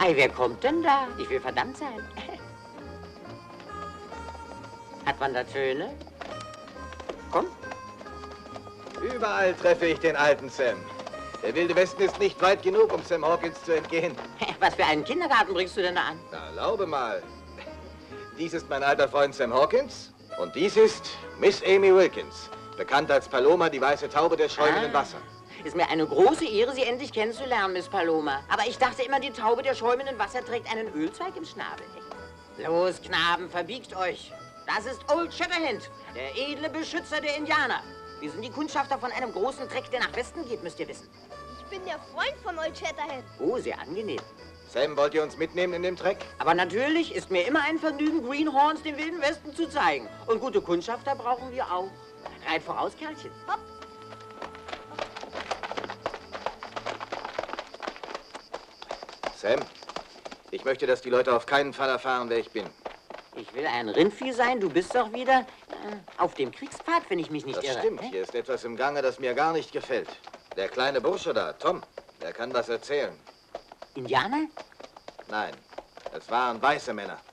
Ei, wer kommt denn da? Ich will verdammt sein. Hat man da Töne? Komm. Überall treffe ich den alten Sam. Der Wilde Westen ist nicht weit genug, um Sam Hawkins zu entgehen. Was für einen Kindergarten bringst du denn da an? Na, erlaube mal. Dies ist mein alter Freund Sam Hawkins und dies ist Miss Amy Wilkins, bekannt als Paloma, die weiße Taube der schäumenden Wasser. Ist mir eine große Ehre, Sie endlich kennenzulernen, Miss Paloma. Aber ich dachte immer, die Taube der schäumenden Wasser trägt einen Ölzweig im Schnabel. Los, Knaben, verbiegt euch. Das ist Old Shatterhand, der edle Beschützer der Indianer. Wir sind die Kundschafter von einem großen Treck, der nach Westen geht, müsst ihr wissen. Ich bin der Freund von Old Shatterhand. Oh, sehr angenehm. Sam, wollt ihr uns mitnehmen in dem Treck? Aber natürlich ist mir immer ein Vergnügen, Greenhorns dem Wilden Westen zu zeigen. Und gute Kundschafter brauchen wir auch. Reit voraus, Kerlchen. Hopp. Sam, ich möchte, dass die Leute auf keinen Fall erfahren, wer ich bin. Ich will ein Rindvieh sein, du bist doch wieder auf dem Kriegspfad, wenn ich mich nicht irre. Das stimmt, hier ist etwas im Gange, das mir gar nicht gefällt. Der kleine Bursche da, Tom, der kann was erzählen. Indianer? Nein, es waren weiße Männer.